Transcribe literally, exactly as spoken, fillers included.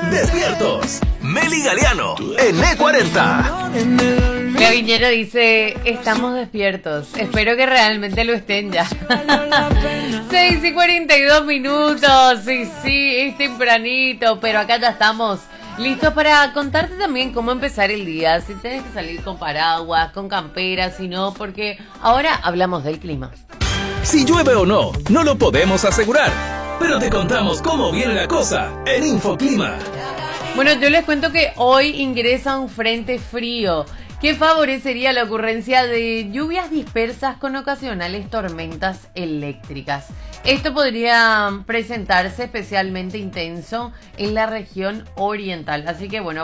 Despiertos. Meli Galeano en E cuarenta. Leo Guiñero dice, estamos despiertos. Espero que realmente lo estén ya. seis y cuarenta y dos minutos. Sí, sí, es tempranito, pero acá ya estamos listos para contarte también cómo empezar el día. Si tenés que salir con paraguas, con camperas, si no, porque ahora hablamos del clima. Si llueve o no, no lo podemos asegurar, pero te contamos cómo viene la cosa en Infoclima. Bueno, yo les cuento que hoy ingresa un frente frío que favorecería la ocurrencia de lluvias dispersas con ocasionales tormentas eléctricas. Esto podría presentarse especialmente intenso en la región oriental. Así que bueno,